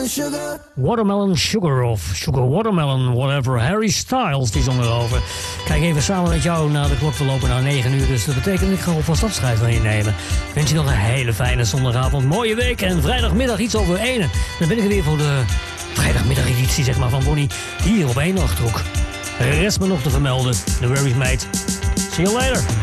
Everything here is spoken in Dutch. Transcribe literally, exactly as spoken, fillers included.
watermelon sugar. Watermelon Sugar of Sugar Watermelon, whatever. Harry Styles, die zong erover. Kijk even samen met jou naar de klok te lopen naar negen uur. Dus dat betekent dat ik ga alvast afscheid van je nemen. Ik wens je nog een hele fijne zondagavond, mooie week. En vrijdagmiddag iets over ene. Dan ben ik er weer voor de vrijdagmiddageditie, zeg maar, van Bonnie. Hier op één Nachtrock. Rest me nog te vermelden. The Worries Mate. See you later.